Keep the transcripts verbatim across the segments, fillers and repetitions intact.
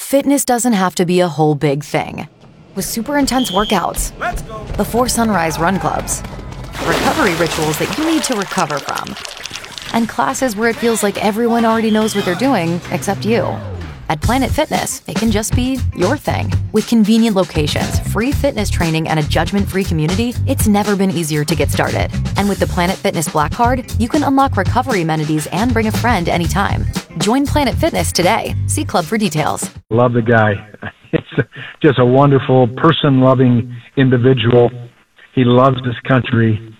Fitness doesn't have to be a whole big thing. With super intense workouts, Let's go. before sunrise run clubs, recovery rituals that you need to recover from, and classes where it feels like everyone already knows what they're doing except you. At Planet Fitness, it can just be your thing. With convenient locations, free fitness training, and a judgment-free community, it's never been easier to get started. And with the Planet Fitness Black Card, you can unlock recovery amenities and bring a friend anytime. Join Planet Fitness today. See Club for details. Love the guy. It's just a wonderful, person-loving individual. He loves this country.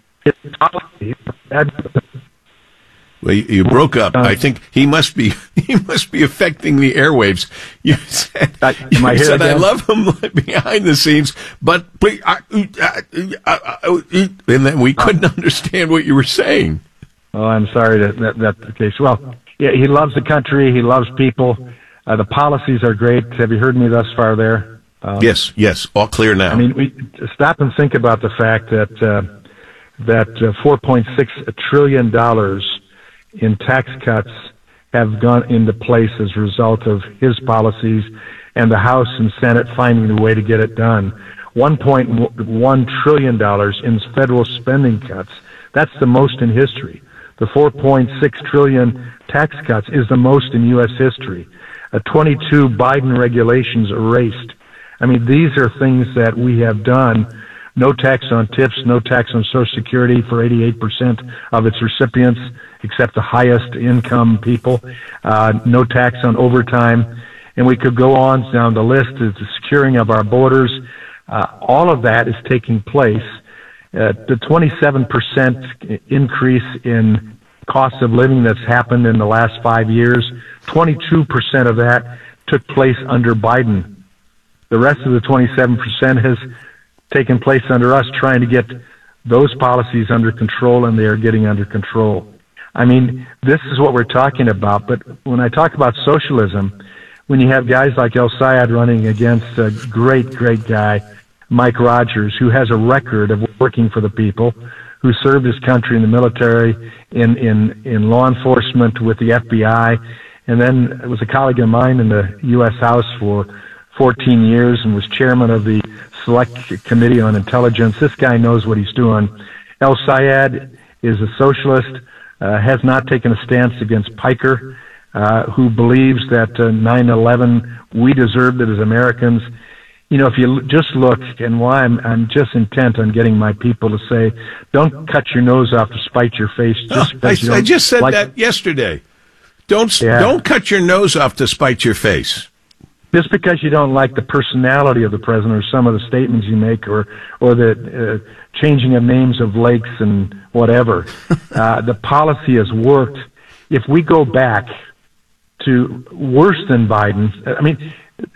Well, you, you broke up. I think he must be he must be affecting the airwaves. You said, Am I you here said I again? love him behind the scenes, but please, uh, uh, uh, uh, and then we couldn't understand what you were saying. Oh, I'm sorry that, that that's the case. Well, yeah, he loves the country. He loves people. Uh, the policies are great. Have you heard me thus far there? Um, Yes, yes, all clear now. I mean, we stop and think about the fact that uh, that uh, four point six trillion dollars in tax cuts have gone into place as a result of his policies and the House and Senate finding a way to get it done. one point one trillion dollars in federal spending cuts. That's the most in history. The four point six trillion dollars tax cuts is the most in U S history. Uh, twenty-two Biden regulations erased. I mean, these are things that we have done. No tax on tips, no tax on Social Security for eighty-eight percent of its recipients, except the highest income people. Uh, no tax on overtime. And we could go on down the list of the securing of our borders. Uh, all of that is taking place. Uh, the twenty-seven percent increase in cost of living that's happened in the last five years, twenty-two percent of that took place under Biden. The rest of the twenty-seven percent has taken place under us trying to get those policies under control, and they are getting under control. I mean, this is what we're talking about. But when I talk about socialism, when you have guys like El Sayed running against a great, great guy, Mike Rogers, who has a record of working for the people, who served his country in the military, in, in, in law enforcement with the F B I, and then was a colleague of mine in the U S House for fourteen years and was chairman of the Select Committee on Intelligence. This guy knows what he's doing. El Sayed is a socialist, uh, has not taken a stance against Piker, uh, who believes that uh, nine eleven, we deserved it as Americans. You know, if you l- just look, and why I'm, I'm just intent on getting my people to say, don't cut your nose off to spite your face. Just Oh, I, because you I don't just said like- that yesterday. Don't Yeah. don't cut your nose off to spite your face. Just because you don't like the personality of the president or some of the statements you make, or or the uh, changing of names of lakes and whatever, uh, the policy has worked. If we go back to worse than Biden, I mean,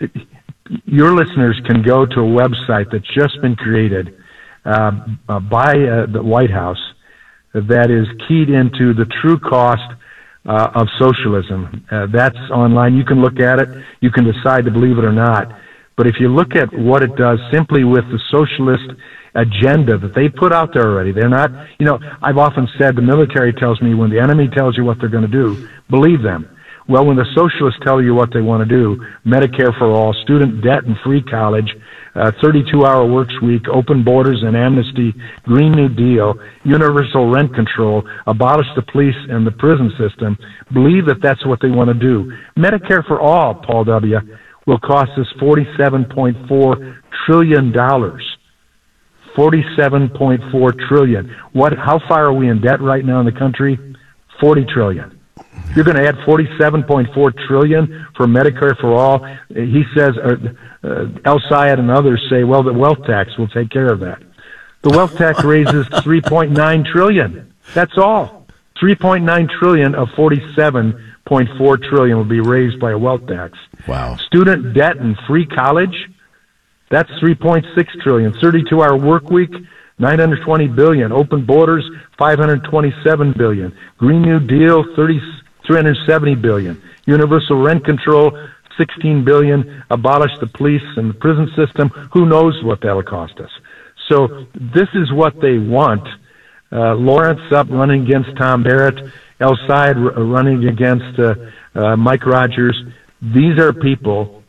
your listeners can go to a website that's just been created uh, uh, by uh, the White House that is keyed into the true cost Uh, of socialism. Uh, that's online. You can look at it. You can decide to believe it or not. But if you look at what it does simply with the socialist agenda that they put out there already, they're not, you know, I've often said the military tells me when the enemy tells you what they're going to do, believe them. Well, when the socialists tell you what they want to do, Medicare for all, student debt and free college, uh, thirty-two hour works week, open borders and amnesty, Green New Deal, universal rent control, abolish the police and the prison system, believe that that's what they want to do. Medicare for all, Paul W., will cost us forty-seven point four trillion dollars. forty-seven point four trillion dollars. What, how far are we in debt right now in the country? forty trillion dollars. You're going to add forty-seven point four trillion dollars for Medicare for all. He says, uh, uh, El Sayed and others say, well, the wealth tax will take care of that. The wealth tax raises three point nine trillion dollars. That's all. three point nine trillion dollars of forty-seven point four trillion dollars will be raised by a wealth tax. Wow. Student debt and free college, that's three point six trillion dollars. thirty-two hour work week, nine hundred twenty billion dollars. Open borders, five hundred twenty-seven billion dollars. Green New Deal, three hundred seventy billion dollars. Universal rent control, sixteen billion dollars. Abolish the police and the prison system. Who knows what that'll cost us? So this is what they want. Uh, Lawrence up running against Tom Barrett. El Sayed r- running against uh, uh, Mike Rogers. These are people